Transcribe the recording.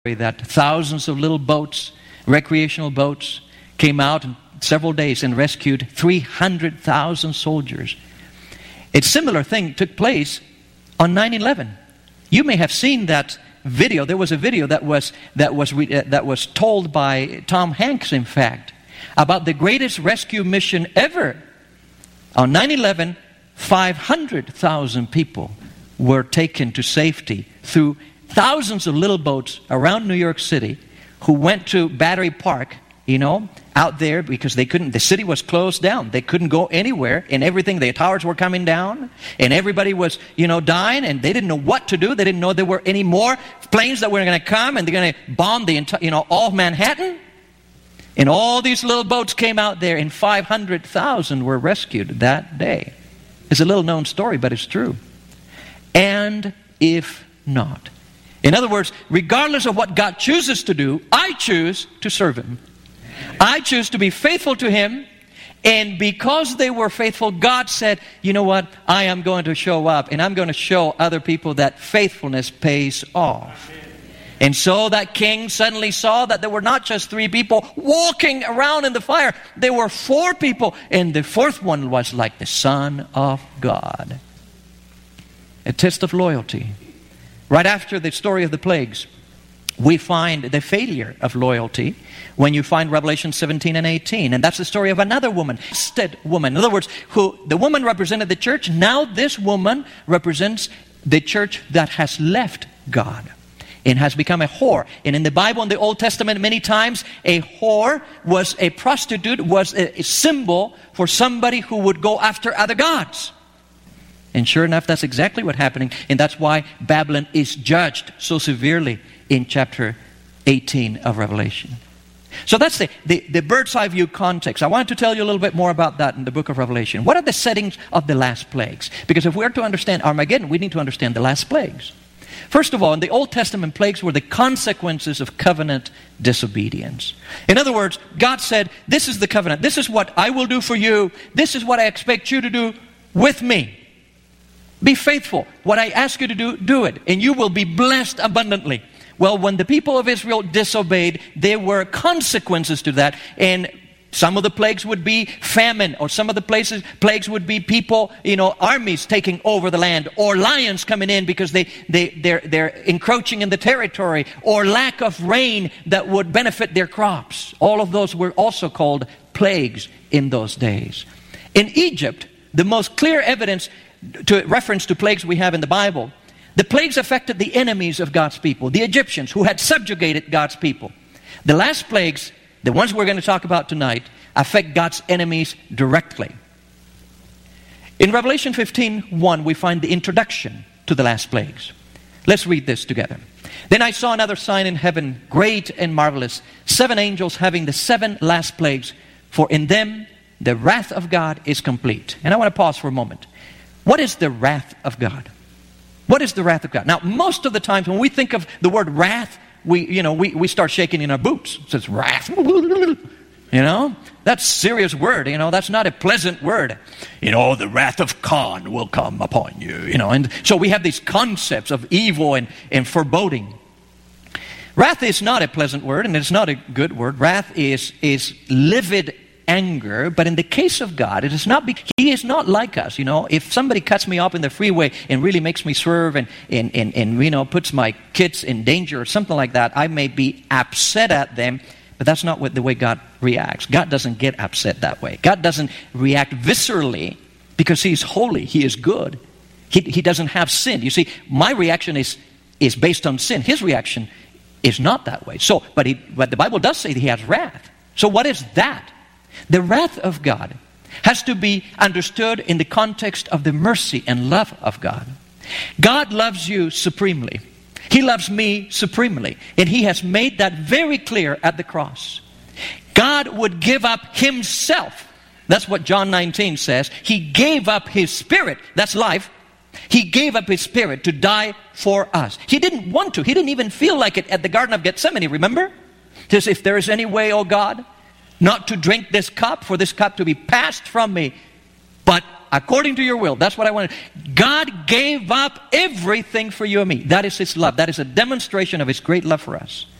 that thousands of little boats, recreational boats, came out in several days and rescued 300,000 soldiers. A similar thing took place on 9/11. You may have seen that video. There was a video that was told by Tom Hanks, in fact, about the greatest rescue mission ever. On 9/11, 500,000 people were taken to safety through thousands of little boats around New York City who went to Battery Park, out there because the city was closed down. They couldn't go anywhere, and everything, the towers were coming down, and everybody was, dying, and they didn't know what to do. They didn't know there were any more planes that were going to come, and they're going to bomb the entire, all of Manhattan. And all these little boats came out there, and 500,000 were rescued that day. It's a little known story, but it's true. And if not. In other words, regardless of what God chooses to do, I choose to serve Him. I choose to be faithful to Him. And because they were faithful, God said, you know what? I am going to show up, and I'm going to show other people that faithfulness pays off. And so that king suddenly saw that there were not just 3 people walking around in the fire. There were 4 people, and the 4th one was like the Son of God. A test of loyalty. Right after the story of the plagues, we find the failure of loyalty when you find Revelation 17 and 18. And that's the story of another woman, instead woman. In other words, the woman represented the church. Now this woman represents the church that has left God and has become a whore. And in the Bible, in the Old Testament, many times, a whore was a prostitute, was a symbol for somebody who would go after other gods. And sure enough, that's exactly what's happening. And that's why Babylon is judged so severely in chapter 18 of Revelation. So that's the bird's eye view context. I wanted to tell you a little bit more about that in the book of Revelation. What are the settings of the last plagues? Because if we're to understand Armageddon, we need to understand the last plagues. First of all, in the Old Testament, plagues were the consequences of covenant disobedience. In other words, God said, this is the covenant. This is what I will do for you. This is what I expect you to do with me. Be faithful. What I ask you to do, do it. And you will be blessed abundantly. Well, when the people of Israel disobeyed, there were consequences to that. And some of the plagues would be famine. Or some of the plagues would be people, armies taking over the land. Or lions coming in because they're encroaching in the territory. Or lack of rain that would benefit their crops. All of those were also called plagues in those days. In Egypt, the most clear evidence to reference to plagues we have in the Bible, the plagues affected the enemies of God's people, the Egyptians who had subjugated God's people. The last plagues, the ones we're going to talk about tonight, affect God's enemies directly. In Revelation 15:1, we find the introduction to the last plagues. Let's read this together. Then I saw another sign in heaven, great and marvelous, 7 angels having the 7 last plagues, for in them the wrath of God is complete. And I want to pause for a moment. What is the wrath of God? What is the wrath of God? Now, most of the times when we think of the word wrath, we start shaking in our boots. It says wrath. That's a serious word. That's not a pleasant word. The wrath of Khan will come upon you. And so we have these concepts of evil and foreboding. Wrath is not a pleasant word, and it's not a good word. Wrath is livid anger, but in the case of God, it is not. He is not like us. If somebody cuts me off in the freeway and really makes me swerve and puts my kids in danger or something like that, I may be upset at them, but that's not the way God reacts. God doesn't get upset that way. God doesn't react viscerally because He's holy. He is good. He doesn't have sin. You see, my reaction is based on sin. His reaction is not that way. So, but the Bible does say that He has wrath. So what is that? The wrath of God has to be understood in the context of the mercy and love of God. God loves you supremely. He loves me supremely. And He has made that very clear at the cross. God would give up Himself. That's what John 19 says. He gave up His Spirit. That's life. He gave up His Spirit to die for us. He didn't want to. He didn't even feel like it at the Garden of Gethsemane, remember? He says, if there is any way, O God, not to drink this cup, for this cup to be passed from me, but according to your will. That's what I wanted. God gave up everything for you and me. That is His love. That is a demonstration of His great love for us.